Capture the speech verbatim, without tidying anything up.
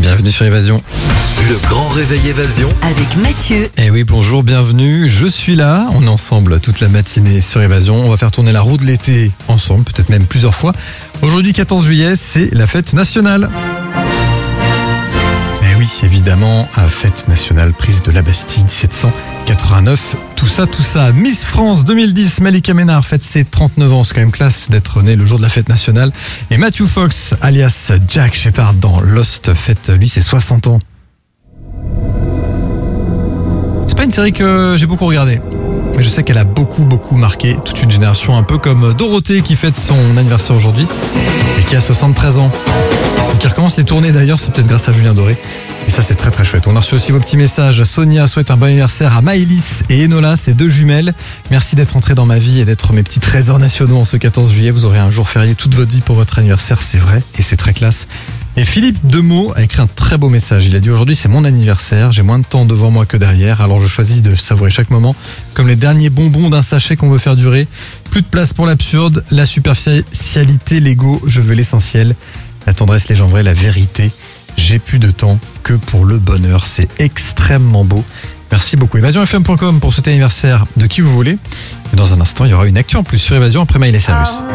Bienvenue sur Évasion. Le grand réveil Évasion. Avec Mathieu. Eh oui, bonjour, bienvenue. Je suis là. On est ensemble toute la matinée sur Évasion. On va faire tourner la roue de l'été ensemble, peut-être même plusieurs fois. Aujourd'hui, quatorze juillet, c'est la fête nationale. Eh oui, évidemment, fête nationale, prise de la Bastille, dix-sept cent quatre-vingt-neuf. Tout ça, tout ça. Miss France deux mille dix, Malika Ménard fête ses trente-neuf ans. C'est quand même classe d'être né le jour de la fête nationale. Et Matthew Fox, alias Jack Shepard dans Lost, fête lui ses soixante ans. C'est pas une série que j'ai beaucoup regardée, mais je sais qu'elle a beaucoup beaucoup marqué toute une génération, un peu comme Dorothée qui fête son anniversaire aujourd'hui et qui a soixante-treize ans. Et qui recommence les tournées d'ailleurs, c'est peut-être grâce à Julien Doré. Et ça, c'est très très chouette. On a reçu aussi vos petits messages. Sonia souhaite un bon anniversaire à Maëlys et Enola, ces deux jumelles. Merci d'être entrés dans ma vie et d'être mes petits trésors nationaux en ce quatorze juillet. Vous aurez un jour férié toute votre vie pour votre anniversaire, c'est vrai, et c'est très classe. Et Philippe Demeaux a écrit un très beau message. Il a dit: aujourd'hui c'est mon anniversaire, j'ai moins de temps devant moi que derrière, alors je choisis de savourer chaque moment comme les derniers bonbons d'un sachet qu'on veut faire durer. Plus de place pour l'absurde, la superficialité, l'ego, je veux l'essentiel, la tendresse, les gens vrais, la vérité. J'ai plus de temps que pour le bonheur. C'est extrêmement beau. Merci beaucoup. évasion f m point com pour cet anniversaire de qui vous voulez. Et dans un instant, il y aura une actu en plus sur Évasion après Miley Cyrus.